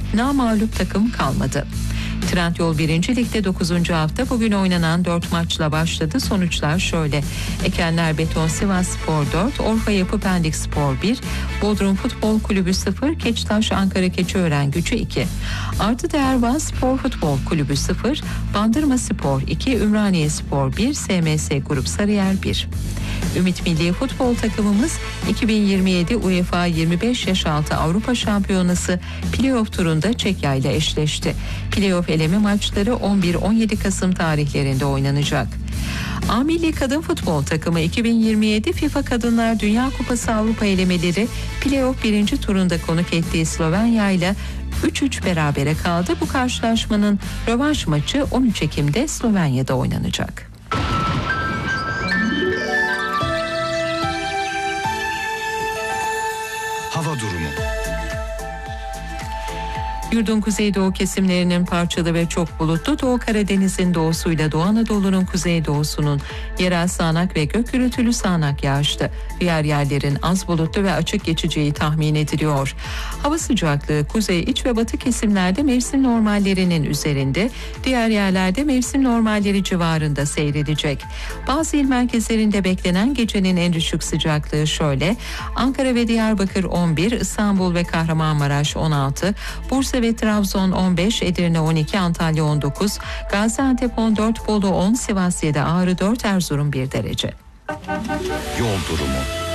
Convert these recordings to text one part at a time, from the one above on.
namağlup takım kalmadı. Trendyol 1. Lig'de 9. hafta bugün oynanan 4 maçla başladı. Sonuçlar şöyle: Ekenler Beton Sivasspor 4, Orfa Yapı Pendikspor 1, Bodrum Futbol Kulübü 0, Keçitaş Ankara Keçiören Gücü 2, Artı Değer Spor Futbol Kulübü 0, Bandırma Spor 2, Ümraniye Spor 1, SMS Grup Sarıyer 1. Ümit Milli Futbol takımımız 2027 UEFA 25 yaş altı Avrupa Şampiyonası playoff turunda Çekya ile eşleşti. Playoff eleme maçları 11-17 Kasım tarihlerinde oynanacak. A Milli Kadın Futbol takımı 2027 FIFA Kadınlar Dünya Kupası Avrupa elemeleri playoff 1. turunda konuk ettiği Slovenya ile 3-3 berabere kaldı. Bu karşılaşmanın rövanş maçı 13 Ekim'de Slovenya'da oynanacak. Hava durumu. Yurdun kuzeydoğu kesimlerinin parçalı ve çok bulutlu, Doğu Karadeniz'in doğusuyla Doğu Anadolu'nun kuzeydoğusunun yerel sağanak ve gök gürültülü sağanak yağışlı. Diğer yerlerin az bulutlu ve açık geçeceği tahmin ediliyor. Hava sıcaklığı kuzey, iç ve batı kesimlerde mevsim normallerinin üzerinde, diğer yerlerde mevsim normalleri civarında seyredecek. Bazı il merkezlerinde beklenen gecenin en düşük sıcaklığı şöyle: Ankara ve Diyarbakır 11, İstanbul ve Kahramanmaraş 16, Bursa ve Trabzon 15, Edirne 12, Antalya 19, Gaziantep 14, Bolu 10, Sivas 7, Ağrı 4, Erzurum 1 derece. Yol durumu.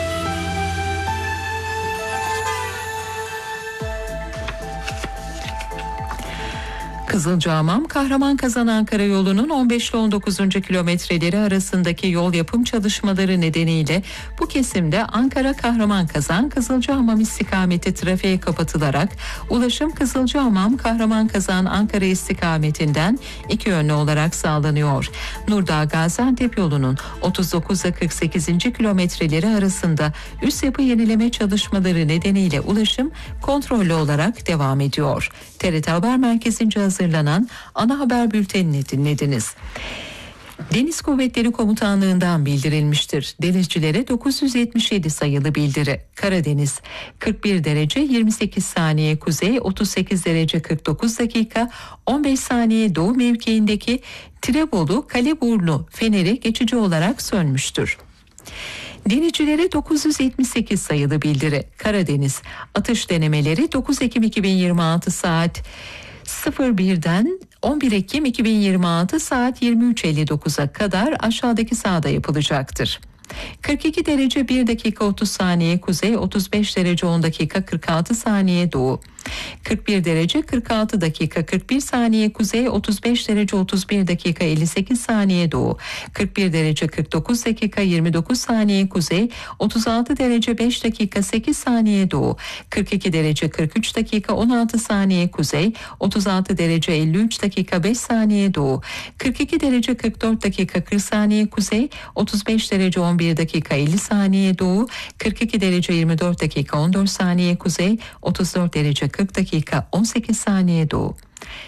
Kızılcahamam Kahraman-Kazan Ankara yolunun 15 ile 19. kilometreleri arasındaki yol yapım çalışmaları nedeniyle bu kesimde Ankara-Kahraman-Kazan Kızılcahamam istikameti trafiğe kapatılarak ulaşım Kızılcahamam Kahraman-Kazan Ankara istikametinden iki yönlü olarak sağlanıyor. Nurdağ Gaziantep yolunun 39 ile 48. kilometreleri arasında üst yapı yenileme çalışmaları nedeniyle ulaşım kontrollü olarak devam ediyor. TRT Haber Merkezi'nce hazırlanan ana haber bültenini dinlediniz. Deniz Kuvvetleri Komutanlığı'ndan bildirilmiştir. Denizcilere 977 sayılı bildiri. Karadeniz 41 derece 28 saniye kuzey, 38 derece 49 dakika 15 saniye doğu mevkiindeki Tirebolu Kaleburnu feneri geçici olarak sönmüştür. Denizcilere 978 sayılı bildiri. Karadeniz atış denemeleri 9 Ekim 2026 saat 01'den 11 Ekim 2026 saat 23.59'a kadar aşağıdaki sahada yapılacaktır. 42 derece 1 dakika 30 saniye kuzey, 35 derece 10 dakika 46 saniye doğu. 41 derece 46 dakika 41 saniye kuzey, 35 derece 31 dakika 58 saniye doğu. 41 derece 49 dakika 29 saniye kuzey, 36 derece 5 dakika 8 saniye doğu. 42 derece 43 dakika 16 saniye kuzey, 36 derece 53 dakika 5 saniye doğu. 42 derece 44 dakika 40 saniye kuzey, 35 derece 11 dakika 50 saniye doğu. 42 derece 24 dakika 14 saniye kuzey, 34 derece 40 dakika 18 saniye doğu.